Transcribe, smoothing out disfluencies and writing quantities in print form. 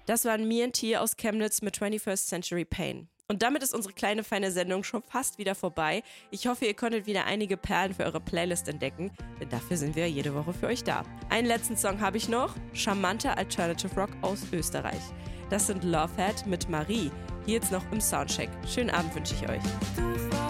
Das waren Me&T aus Chemnitz mit 21st Century Pain. Und damit ist unsere kleine, feine Sendung schon fast wieder vorbei. Ich hoffe, ihr konntet wieder einige Perlen für eure Playlist entdecken, denn dafür sind wir jede Woche für euch da. Einen letzten Song habe ich noch, charmanter Alternative Rock aus Österreich. Das sind Lovehead mit Marie, hier jetzt noch im Soundcheck. Schönen Abend wünsche ich euch.